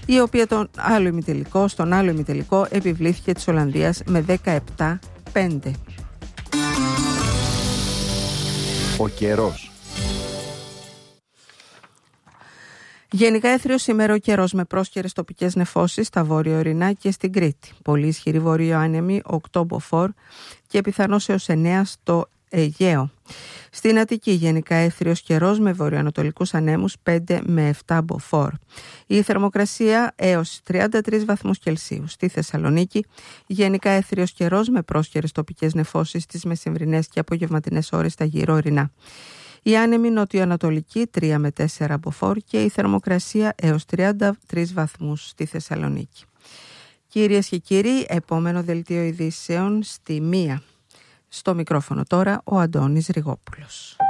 η οποία στον άλλο ημιτελικό επιβλήθηκε της Ολλανδίας με 17-5. Ο καιρός. Γενικά έθριο σήμερα ο καιρός με πρόσκαιρες τοπικές νεφώσεις στα βόρειο-ορεινά και στην Κρήτη. Πολύ ισχυρή βορειοάνεμη 8 μποφόρ και πιθανώς έως 9 στο Αιγαίο. Στην Αττική γενικά έθριος καιρός με βορειοανατολικούς ανέμους 5 με 7 μποφόρ. Η θερμοκρασία έως 33 βαθμούς Κελσίου. Στη Θεσσαλονίκη γενικά έθριος καιρός με πρόσκαιρες τοπικές νεφώσεις στις μεσημβρινές και απογευματινές ώρες στα γύρω ορεινά. Η άνεμη νοτιοανατολική 3 με 4 μποφόρ και η θερμοκρασία έως 33 βαθμούς στη Θεσσαλονίκη. Κυρίες και κύριοι, επόμενο δελτίο ειδήσεων στη 1. Στο μικρόφωνο τώρα ο Αντώνης Ριγόπουλος.